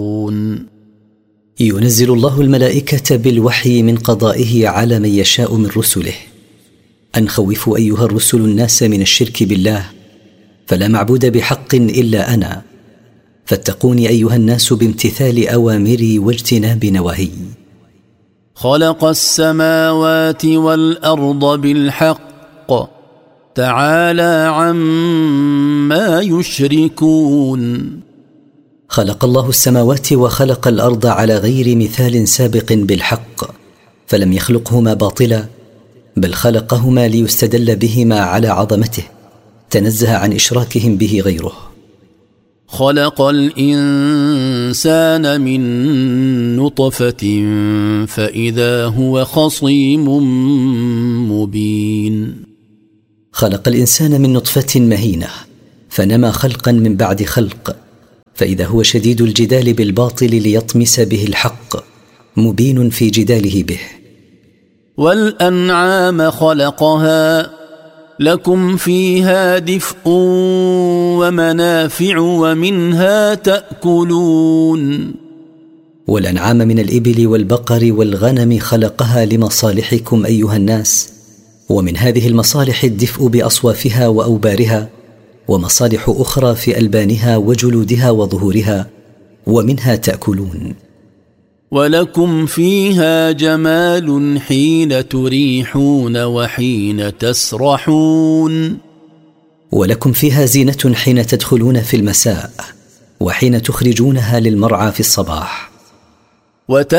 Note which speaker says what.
Speaker 1: ينزل الله الملائكة بالوحي من قضائه على من يشاء من رسله أن خوفوا أيها الرسل الناس من الشرك بالله، فلا معبود بحق إلا أنا، فاتقوني أيها الناس بامتثال أوامري واجتناب نواهي.
Speaker 2: خلق السماوات والأرض بالحق تعالى عما يشركون.
Speaker 1: خلق الله السماوات وخلق الأرض على غير مثال سابق بالحق، فلم يخلقهما باطلا، بل خلقهما ليستدل بهما على عظمته، تنزه عن إشراكهم به غيره.
Speaker 2: خلق الإنسان من نطفة فإذا هو خصيم مبين.
Speaker 1: خلق الإنسان من نطفة مهينة فنمى خلقا من بعد خلق، فإذا هو شديد الجدال بالباطل ليطمس به الحق، مبين في جداله به.
Speaker 2: والأنعام خلقها لكم فيها دفء ومنافع ومنها تأكلون.
Speaker 1: والأنعام من الإبل والبقر والغنم خلقها لمصالحكم أيها الناس، ومن هذه المصالح الدفء بأصوافها وأوبارها، ومصالح أخرى في ألبانها وجلودها وظهورها، ومنها تأكلون.
Speaker 2: ولكم فيها جمال حين تريحون وحين تسرحون.
Speaker 1: ولكم فيها زينة حين تدخلون في المساء وحين تخرجونها للمرعى في الصباح.